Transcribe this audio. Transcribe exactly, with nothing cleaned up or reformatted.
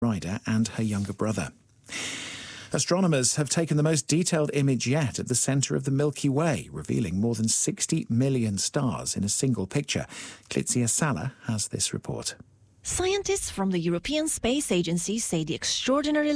Ryder and her younger brother. Astronomers have taken the most detailed image yet at the centre of the Milky Way, revealing more than sixty million stars in a single picture. Klitsia Sala has this report. Scientists from the European Space Agency say the extraordinary